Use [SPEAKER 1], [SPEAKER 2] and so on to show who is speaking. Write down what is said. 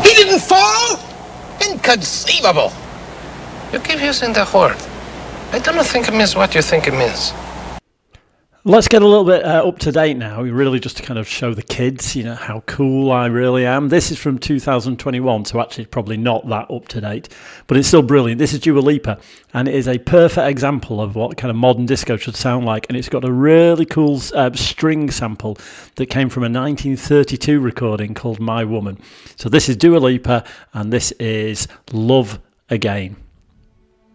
[SPEAKER 1] He didn't fall? Inconceivable. You keep using that word. I don't think it means what you think it means.
[SPEAKER 2] Let's get a little bit up to date now, really just to kind of show the kids, how cool I really am. This is from 2021, so actually probably not that up to date, but it's still brilliant. This is Dua Lipa, and it is a perfect example of what kind of modern disco should sound like, and it's got a really cool string sample that came from a 1932 recording called My Woman. So this is Dua Lipa, and this is Love Again.